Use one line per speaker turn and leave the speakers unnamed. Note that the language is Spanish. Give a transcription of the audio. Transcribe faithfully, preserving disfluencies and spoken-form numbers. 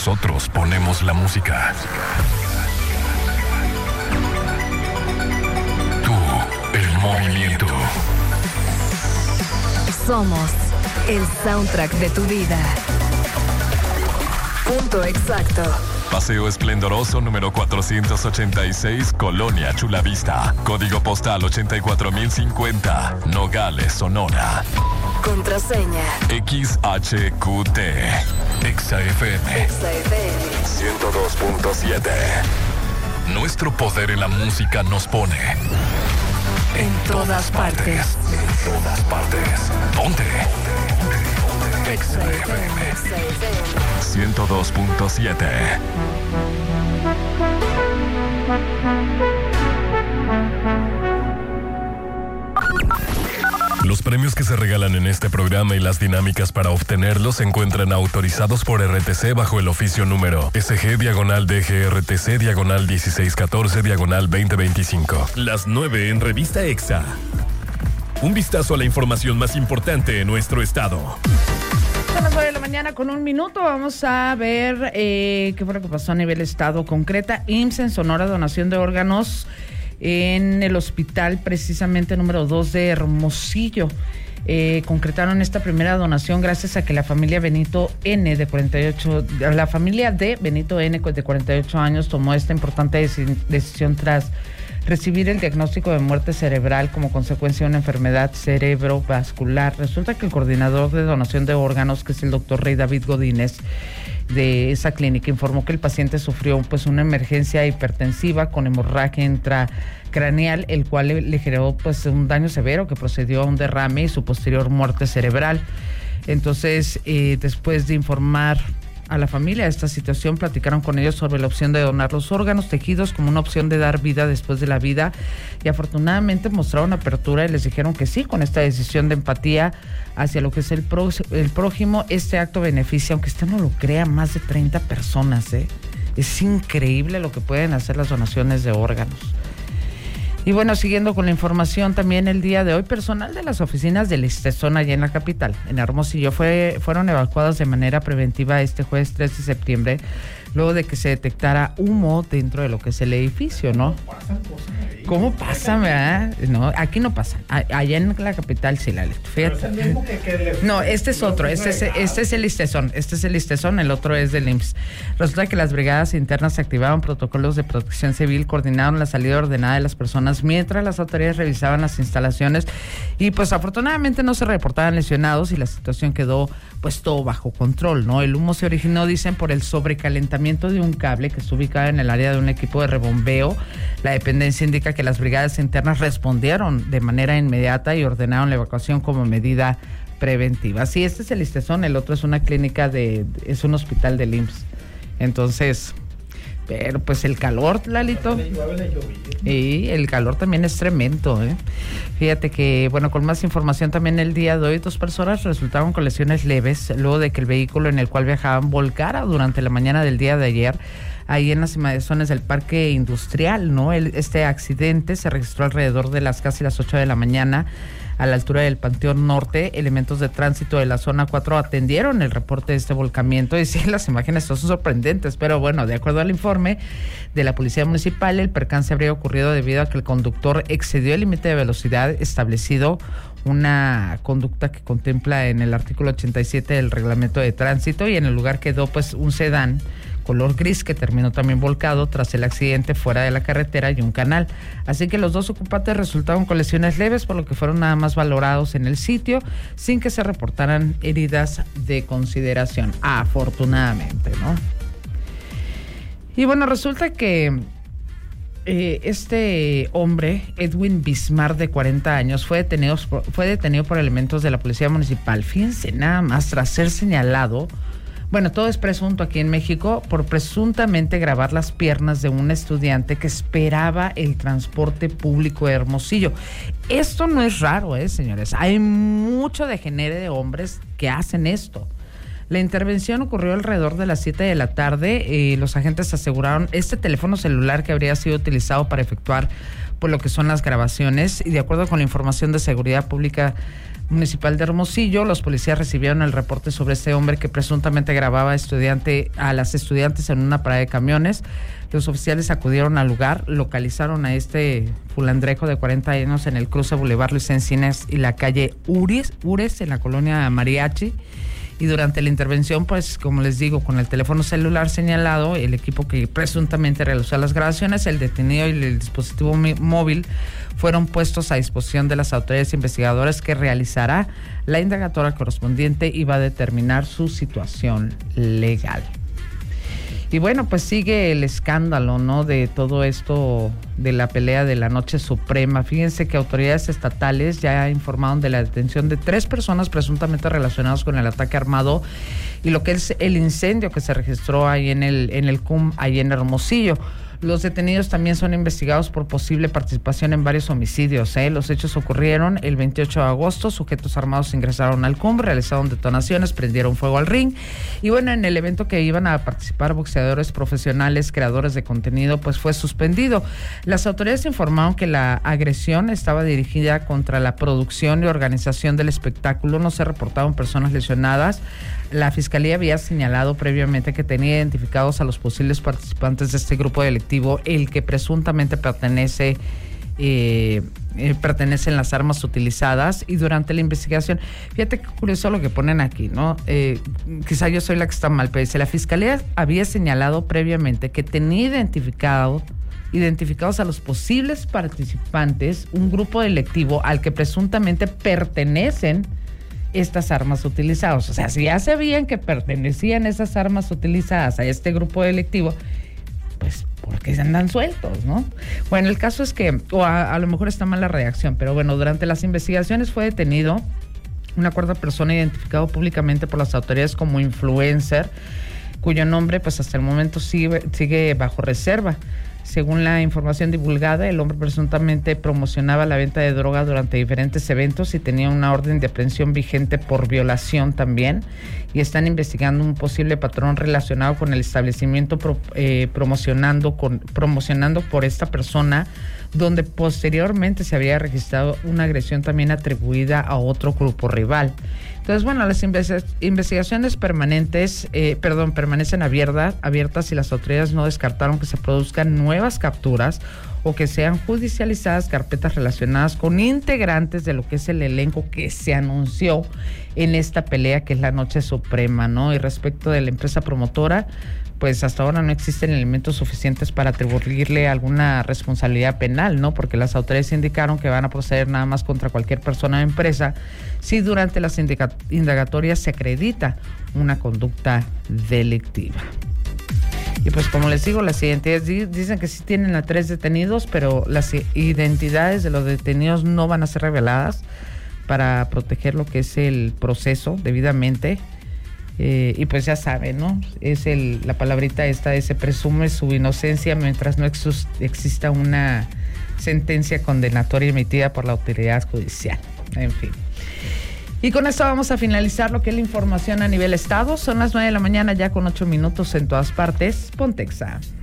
Nosotros ponemos la música. Tú, el movimiento.
Somos el soundtrack de tu vida. Punto exacto.
Paseo Esplendoroso número cuatrocientos ochenta y seis, Colonia Chulavista. Código postal ochenta y cuatro mil cincuenta, Nogales, Sonora.
Contraseña
X H Q T. Exa F M.
Exa F M
ciento dos punto siete. Nuestro poder en la música nos pone
en todas partes.
En todas partes. Ponte. Exa F M ciento dos punto siete. Los premios que se regalan en este programa y las dinámicas para obtenerlos se encuentran autorizados por R T C bajo el oficio número S G diagonal D G R T C diagonal dieciséis catorce diagonal veinte veinticinco. Las nueve en Revista Exa. Un vistazo a la información más importante en nuestro estado.
Son las nueve de la mañana con un minuto. Vamos a ver eh, qué fue lo que pasó a nivel estado. Concreta, I M S S en Sonora, donación de órganos en el hospital precisamente número dos de Hermosillo. Eh, concretaron esta primera donación gracias a que la familia Benito N de cuarenta y ocho, la familia de Benito N de cuarenta y ocho años tomó esta importante dec- decisión tras recibir el diagnóstico de muerte cerebral como consecuencia de una enfermedad cerebrovascular. Resulta que el coordinador de donación de órganos, que es el doctor Rey David Godínez, de esa clínica, informó que el paciente sufrió pues una emergencia hipertensiva con hemorragia intracraneal, el cual le, le generó pues un daño severo que procedió a un derrame y su posterior muerte cerebral. Entonces, eh, después de informar a la familia de esta situación, platicaron con ellos sobre la opción de donar los órganos, tejidos, como una opción de dar vida después de la vida, y afortunadamente mostraron apertura y les dijeron que sí, con esta decisión de empatía hacia lo que es el, pro, el prójimo. Este acto beneficia, aunque usted no lo crea, más de treinta personas, ¿eh? Es increíble lo que pueden hacer las donaciones de órganos. Y bueno, siguiendo con la información, también el día de hoy, personal de las oficinas del ISSSTE allá en la capital, en Hermosillo, fue, fueron evacuados de manera preventiva este jueves tres de septiembre, luego de que se detectara humo dentro de lo que es el edificio, ¿no? ¿Cómo pasa, verdad? No, aquí no pasa. Allá en la capital sí, la fíjate. No, este es otro. Este es, este es el ISSSTE. Este es el ISSSTE, el otro es del I M S S. Resulta que las brigadas internas activaron protocolos de protección civil, coordinaron la salida ordenada de las personas mientras las autoridades revisaban las instalaciones y pues afortunadamente no se reportaban lesionados y la situación quedó pues todo bajo control, ¿no? El humo se originó, dicen, por el sobrecalentamiento de un cable que está ubicado en el área de un equipo de rebombeo. La dependencia indica que las brigadas internas respondieron de manera inmediata y ordenaron la evacuación como medida preventiva. Sí, este es el ISSSTE, el otro es una clínica de, es un hospital del I M S S. Entonces, pero pues el calor, Lalito. Y el calor también es tremendo, ¿eh? Fíjate que, bueno, con más información también el día de hoy, dos personas resultaron con lesiones leves luego de que el vehículo en el cual viajaban volcara durante la mañana del día de ayer, ahí en las inmediaciones del Parque Industrial, ¿no? El, este accidente se registró alrededor de las casi las ocho de la mañana a la altura del Panteón Norte. Elementos de tránsito de la zona cuatro atendieron el reporte de este volcamiento y sí, las imágenes son sorprendentes, pero bueno, de acuerdo al informe de la Policía Municipal, el percance habría ocurrido debido a que el conductor excedió el límite de velocidad establecido, una conducta que contempla en el artículo ochenta y siete del Reglamento de Tránsito, y en el lugar quedó pues un sedán color gris que terminó también volcado tras el accidente fuera de la carretera y un canal. Así que los dos ocupantes resultaron con lesiones leves, por lo que fueron nada más valorados en el sitio sin que se reportaran heridas de consideración, afortunadamente, ¿no? Y bueno, resulta que eh, este hombre, Edwin Bismar, de cuarenta años, fue detenido, fue detenido por elementos de la Policía Municipal. Fíjense nada más, tras ser señalado, bueno, todo es presunto aquí en México, por presuntamente grabar las piernas de un estudiante que esperaba el transporte público de Hermosillo. Esto no es raro, ¿eh, señores? Hay mucho degenere de hombres que hacen esto. La intervención ocurrió alrededor de las siete de la tarde y los agentes aseguraron este teléfono celular que habría sido utilizado para efectuar por lo que son las grabaciones, y de acuerdo con la información de Seguridad Pública Municipal de Hermosillo, los policías recibieron el reporte sobre este hombre que presuntamente grababa estudiante a las estudiantes en una parada de camiones. Los oficiales acudieron al lugar, localizaron a este fulandrejo de cuarenta años en el cruce Boulevard Luis Encinas y la calle Ures, Ures en la colonia Mariachi. Y durante la intervención, pues, como les digo, con el teléfono celular señalado, el equipo que presuntamente realizó las grabaciones, el detenido y el dispositivo móvil fueron puestos a disposición de las autoridades investigadoras, que realizará la indagatoria correspondiente y va a determinar su situación legal. Y bueno, pues sigue el escándalo, ¿no?, de todo esto de la pelea de la Noche Suprema. Fíjense que autoridades estatales ya informaron de la detención de tres personas presuntamente relacionadas con el ataque armado y lo que es el incendio que se registró ahí en el, en el C U M, ahí en Hermosillo. Los detenidos también son investigados por posible participación en varios homicidios. ¿eh? Los hechos ocurrieron el veintiocho de agosto. Sujetos armados ingresaron al C U M, realizaron detonaciones, prendieron fuego al ring. Y bueno, en el evento que iban a participar boxeadores profesionales, creadores de contenido, pues fue suspendido. Las autoridades informaron que la agresión estaba dirigida contra la producción y organización del espectáculo. No se reportaron personas lesionadas. La Fiscalía había señalado previamente que tenía identificados a los posibles participantes de este grupo delictivo, el que presuntamente pertenece, eh, eh, pertenecen las armas utilizadas. Y durante la investigación, fíjate qué curioso lo que ponen aquí, ¿no? Eh, quizá yo soy la que está mal, pero dice, la Fiscalía había señalado previamente que tenía identificado, identificados a los posibles participantes, un grupo delictivo al que presuntamente pertenecen estas armas utilizadas. O sea, si ya sabían que pertenecían esas armas utilizadas a este grupo delictivo, pues, ¿por qué andan sueltos, no? Bueno, el caso es que, o a, a lo mejor está mal la reacción, pero bueno, durante las investigaciones fue detenido una cuarta persona identificado públicamente por las autoridades como influencer, cuyo nombre, pues, hasta el momento sigue, sigue bajo reserva. Según la información divulgada, el hombre presuntamente promocionaba la venta de droga durante diferentes eventos y tenía una orden de aprehensión vigente por violación también, y están investigando un posible patrón relacionado con el establecimiento pro, eh, promocionando, con, promocionando por esta persona, donde posteriormente se había registrado una agresión también atribuida a otro grupo rival. Entonces, bueno, las investigaciones permanentes, eh, perdón, permanecen abiertas, abiertas y las autoridades no descartaron que se produzcan nuevas capturas o que sean judicializadas carpetas relacionadas con integrantes de lo que es el elenco que se anunció en esta pelea, que es la Noche Suprema, ¿no? Y respecto de la empresa promotora, pues hasta ahora no existen elementos suficientes para atribuirle alguna responsabilidad penal, ¿no? Porque las autoridades indicaron que van a proceder nada más contra cualquier persona o empresa si durante las indagatorias se acredita una conducta delictiva. Y pues, como les digo, las identidades dicen que sí tienen a tres detenidos, pero las identidades de los detenidos no van a ser reveladas para proteger lo que es el proceso debidamente. Eh, y pues ya saben, ¿no? Es el, la palabrita esta, se presume su inocencia mientras no ex- exista una sentencia condenatoria emitida por la autoridad judicial. En fin. Y con esto vamos a finalizar lo que es la información a nivel estado. Son las nueve de la mañana, ya con ocho minutos en todas partes. Pontexa.